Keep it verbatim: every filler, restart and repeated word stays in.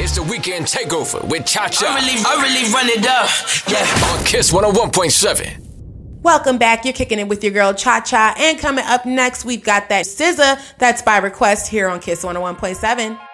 It's the Weekend Takeover with Cha Cha. I really, I really run it up, yeah. On Kiss one oh one point seven. Welcome back. You're kicking it with your girl Cha Cha. And coming up next, we've got that S Z A that's by request here on Kiss one oh one point seven.